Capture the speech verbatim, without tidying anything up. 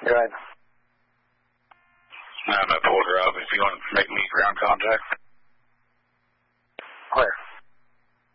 Go ahead. I'm going to pull her up if you want to make me ground contact. Where?